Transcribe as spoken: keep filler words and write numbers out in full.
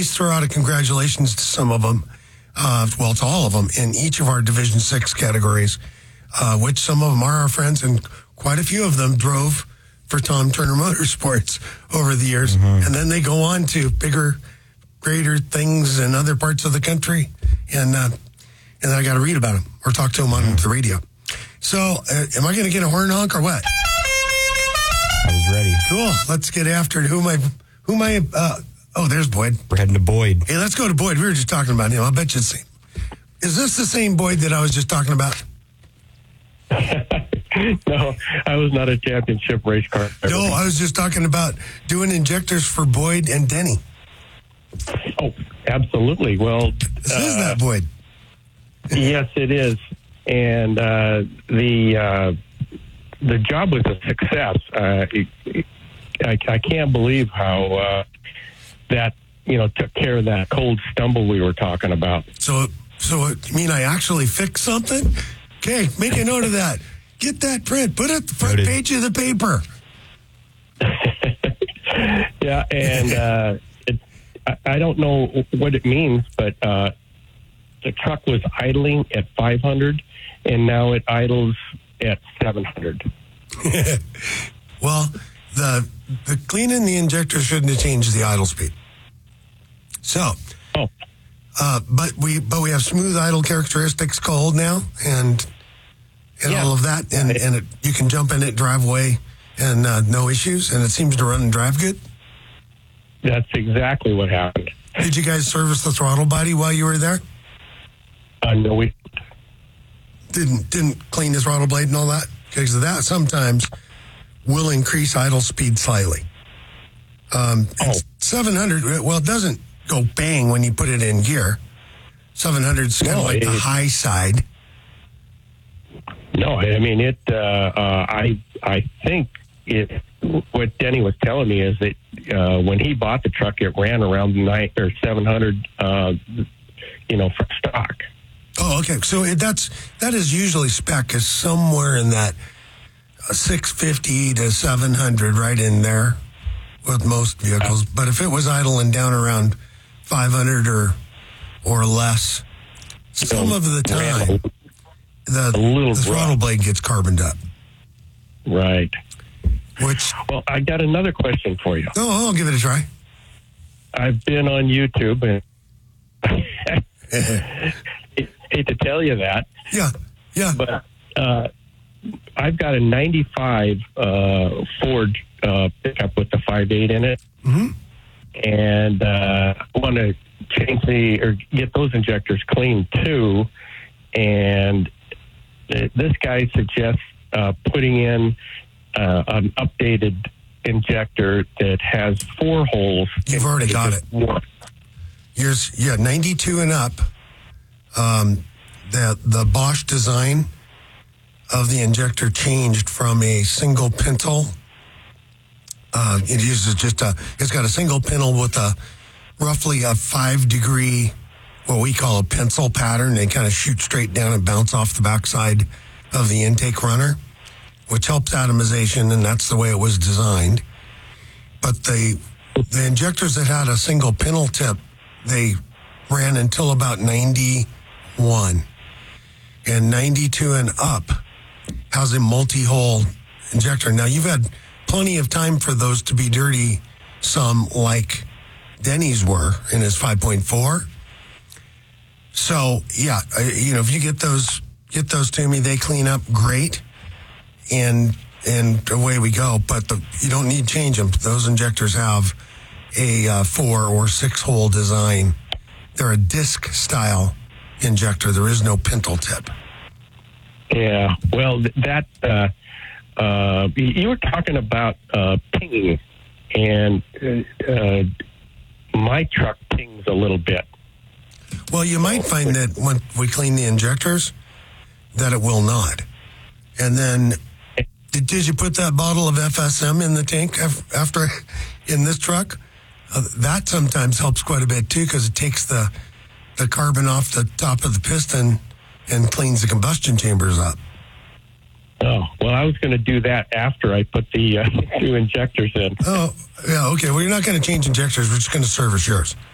least throw out a congratulations to some of them. Uh, well, to all of them in each of our Division Six categories, uh, which some of them are our friends, and quite a few of them drove for Tom Turner Motorsports over the years. Mm-hmm. And then they go on to bigger, greater things in other parts of the country. And, uh, and I got to read about them or talk to them on the radio. So, uh, am I going to get a horn honk or what? I was ready. Cool. Let's get after it. Who am I? Who am I? Uh, oh, there's Boyd. We're heading to Boyd. Hey, let's go to Boyd. We were just talking about him. I bet you it's the same. Is this the same Boyd that I was just talking about? No, I was not a championship race car. No, I was just talking about doing injectors for Boyd and Denny. Oh, absolutely. Well, this uh, is that Boyd. Yes, it is. And uh, the uh, the job was a success. Uh, it, I, I can't believe how uh, that you know took care of that cold stumble we were talking about. So, so you mean I actually fixed something? Okay, make a note of that. Get that print. Put it at the front Noted. page of the paper. Yeah, and uh, it, I, I don't know what it means, but uh, the truck was idling at five hundred, and now it idles at seven hundred. Well, the the cleaning the injector shouldn't have changed the idle speed. So, oh, uh, but we but we have smooth idle characteristics cold now, and and yeah. all of that, and and it, you can jump in it, drive away, and uh, no issues, and it seems to run and drive good. That's exactly what happened. Did you guys service the throttle body while you were there? Uh, no, we didn't didn't clean the throttle blade and all that, because that sometimes will increase idle speed slightly. Um, oh. seven hundred, well, it doesn't go bang when you put it in gear. seven hundred is kind no, of like it, the high side. No, I mean, it, uh, uh, I I think it, what Denny was telling me is that uh, when he bought the truck, it ran around nine or seven hundred, uh, you know, for stock. Oh, okay. So it, that's, that is usually spec is somewhere in that six fifty to seven hundred, right in there with most vehicles. But if it was idling down around five hundred or or less, some so, of the time, the, the throttle rough. blade gets carboned up. Right. Which? Well, I got another question for you. Oh, I'll give it a try. I've been on YouTube, and hate to tell you that. Yeah, yeah. But uh, I've got a ninety-five uh, Ford uh, pickup with the five eight in it, mm-hmm. and uh, I want to change the or get those injectors clean too. And th- this guy suggests uh, putting in uh, an updated injector that has four holes. You've already got it. One. Yours, yeah, ninety-two and up. Um, the the Bosch design of the injector changed from a single pintle. Uh, it uses just a. It's got a single pintle with a roughly a five degree, what we call a pencil pattern. They kind of shoot straight down and bounce off the backside of the intake runner, which helps atomization, and that's the way it was designed. But the the injectors that had a single pintle tip, they ran until about ninety-one. And ninety-two and up has a multi-hole injector. Now, you've had plenty of time for those to be dirty, some like Denny's were in his five point four. So, yeah, you know, if you get those get those to me, they clean up great, and and away we go. But the, you don't need to change them. Those injectors have a uh, four or six hole design. They're a disc style injector. There is no pintle tip. Yeah, well, that uh, uh, you were talking about uh, pinging, and uh, my truck pings a little bit. Well, you might find that when we clean the injectors, that it will not. And then, did, did you put that bottle of F S M in the tank after in this truck? Uh, that sometimes helps quite a bit too, because it takes the the carbon off the top of the piston and cleans the combustion chambers up. Oh, well, I was going to do that after I put the uh, two injectors in. Oh, yeah, okay. Well, you're not going to change injectors. We're just going to service yours.